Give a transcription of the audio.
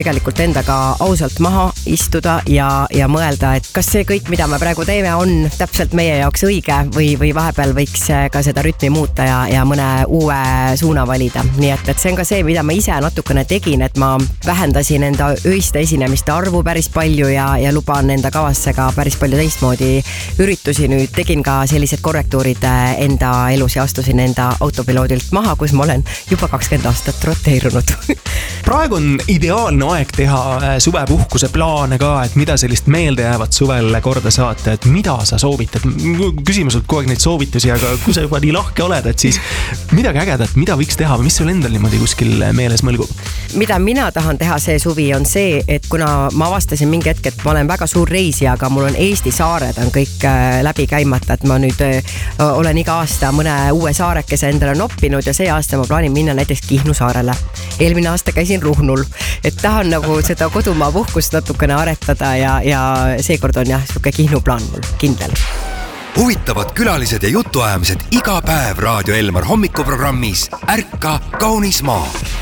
tegelikult endaga ausalt maha istuda ja mõelda, et kas see kõik, mida me praegu teeme, on täpselt meie jaoks õige või vahepeal võiks ka seda rütmi muuta ja mõne uue suuna valida. Nii et see on ka see, mida ma ise natukene tegin, et ma vähendasin enda öiste esinemiste arvu päris palju ja luban enda kavasse ka päris palju teistmoodi üritusi. Nüüd tegin ka sellised korrektuurid enda elus ja astusin enda autopiloodilt maha, kus ma olen juba 20 aastat roteerunud. Praegu on ideaalne aeg teha suvepuhkuse plaane ka, et mida sellist meelde jäävat suvel korda saata, et mida sa soovitad. Küsimused kogu aeg neid soovitusi, aga kui sa juba nii lahke oled, et siis midagi ägedat, mida võiks teha või mis sul endal niimoodi kuskil meeles mõlgub? Mida mina tahan teha see suvi on see, et kuna ma avastasin mingi hetk, et ma olen väga suur reisija, aga mul on Eesti saared on kõik läbi käimata, et ma nüüd olen iga aasta mõne uue saarekese endale noppinud ja see aasta ma plaanin minna näiteks Kihnu saarele. Eelmine aasta käisin Ruhnul, et tahan nagu seda kodumaa puhkust natukene aretada ja seekord on jah, siuke Kihnu plaan mul kindel. Huvitavad külalised ja jutuajamised iga päev Raadio Elmar hommikuprogrammis Ärka kaunis maa.